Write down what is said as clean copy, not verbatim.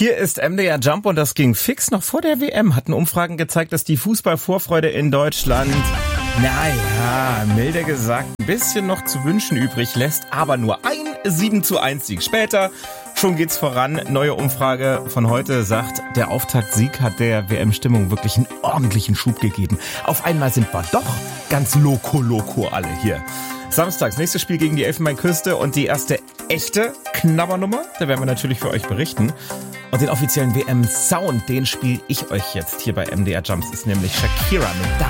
Hier ist MDR Jump und das ging fix. Noch vor der WM hatten Umfragen gezeigt, dass die Fußballvorfreude in Deutschland, milde gesagt, ein bisschen noch zu wünschen übrig lässt, aber nur ein 7:1 Sieg später. Schon geht's voran. Neue Umfrage von heute sagt, der Auftaktsieg hat der WM-Stimmung wirklich einen ordentlichen Schub gegeben. Auf einmal sind wir doch ganz loco alle hier. Samstags, nächstes Spiel gegen die Elfenbeinküste und die erste echte Knabbernummer. Da werden wir natürlich für euch berichten. Und den offiziellen WM-Sound, den spiele ich euch jetzt hier bei MDR Jumps, ist nämlich Shakira mit